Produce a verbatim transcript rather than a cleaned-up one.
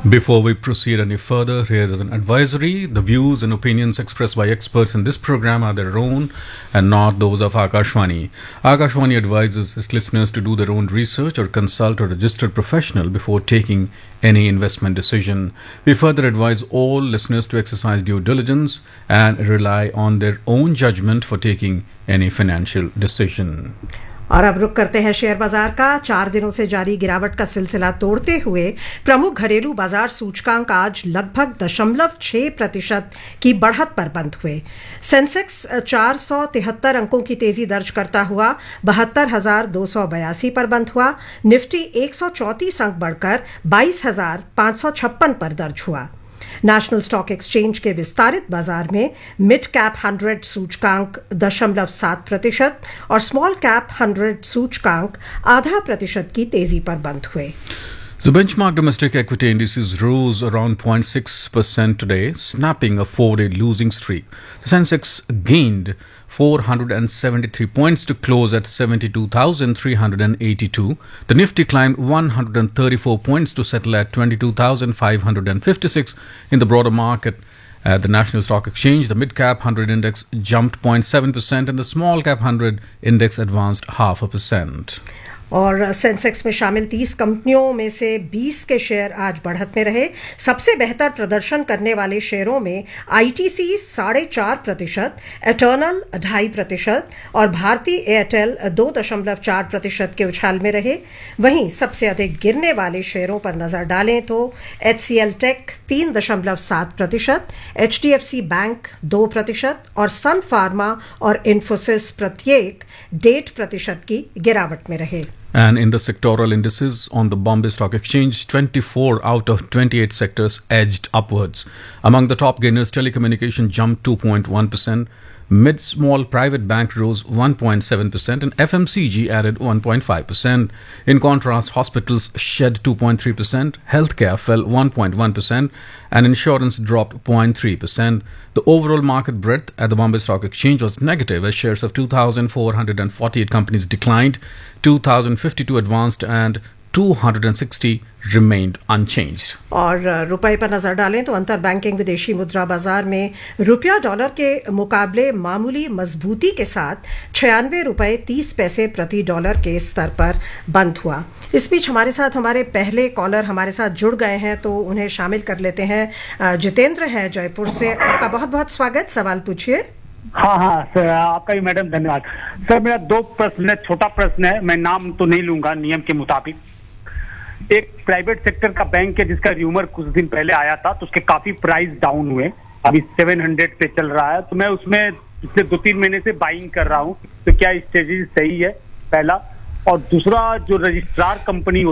Before we proceed any further, here is an advisory. The views and opinions expressed by experts in this program are their own and not those of Akashvani. Akashvani advises its listeners to do their own research or consult a registered professional before taking any investment decision. We further advise all listeners to exercise due diligence and rely on their own judgment for taking any financial decision. और अब रुक करते हैं share बाजार का। चार दिनों से जारी गिरावट का सिलसिला तोड़ते हुए प्रमुख घरेलू बाजार सूचकांक आज लगभग दशमलव छह प्रतिशत की बढ़त पर बंद हुए। सेंसेक्स चार सौ तिहत्तर अंकों की तेजी दर्ज करता हुआ बहत्तर हजार दो सौ बयासी पर बंद हुआ। निफ्टी एक सौ चौंतीस अंक बढ़कर बाईस हजार पाँच सौ छप्पन पर दर्ज हुआ। नेशनल स्टॉक एक्सचेंज के विस्तारित बाजार में मिड कैप हंड्रेड सूचकांक दशमलव सात प्रतिशत और स्मॉल कैप हंड्रेड सूचकांक आधा प्रतिशत की तेजी पर बंद हुए। The benchmark domestic equity indices rose around zero point six percent today, snapping a four-day losing streak. The Sensex gained four hundred seventy-three points to close at seventy-two thousand three hundred eighty-two. The Nifty climbed one hundred thirty-four points to settle at twenty-two thousand five hundred fifty-six. In the broader market, at the National Stock Exchange, the mid-cap one hundred index jumped zero point seven percent and the small-cap one hundred index advanced half a percent. और Sensex में शामिल तीस कंपनियों में से बीस के share आज बढ़त में रहे। सबसे बेहतर प्रदर्शन करने वाले शेयरों में आईटीसी साढ़े चार प्रतिशत, एटर्नल ढाई प्रतिशत और भारतीय एयरटेल दो दशमलव चार प्रतिशत के उछाल में रहे। वहीं सबसे अधिक गिरने वाले शेयरों पर नजर डालें तो एचसीएल टेक तीन दशमलव सात प्रतिशत, एचडीएफसी बैंक दो प्रतिशत और सन फार्मा और इन्फोसिस प्रत्येक डेढ़ प्रतिशत की गिरावट में रहे। And in the sectoral indices on the Bombay Stock Exchange, twenty-four out of twenty-eight sectors edged upwards. Among the top gainers, telecommunication jumped two point one percent, mid-small private bank rose one point seven percent and F M C G added one point five percent. In contrast, hospitals shed two point three percent, healthcare fell one point one percent and insurance dropped zero point three percent. The overall market breadth at the Bombay Stock Exchange was negative as shares of two thousand four hundred forty-eight companies declined, two thousand fifty-two advanced and two hundred sixty remained unchanged. और रुपए पर नजर डालें तो अंतर banking विदेशी मुद्रा बाजार में रुपया डॉलर के मुकाबले मामूली मजबूती के साथ छियानवे रुपए तीस पैसे प्रति डॉलर के स्तर पर बंद हुआ। इस बीच हमारे साथ हमारे पहले कॉलर हमारे साथ जुड़ गए हैं तो उन्हें शामिल कर लेते हैं। जितेंद्र है जयपुर से, आपका बहुत बहुत स्वागत, सवाल पूछिए। हाँ हाँ सर, आपका भी मैडम धन्यवाद। सर मेरा दो प्रश्न है, छोटा प्रश्न है, मैं नाम तो नहीं लूंगा नियम के मुताबिक। एक प्राइवेट सेक्टर का बैंक है जिसका र्यूमर कुछ दिन पहले आया था तो उसके काफी प्राइस डाउन हुए, अभी सात सौ पे चल रहा है, तो मैं उसमें पिछले दो तीन महीने से बाइंग कर रहा हूँ, तो क्या स्ट्रेटेजी सही है? पहला। और दूसरा, जो रजिस्ट्रार कंपनी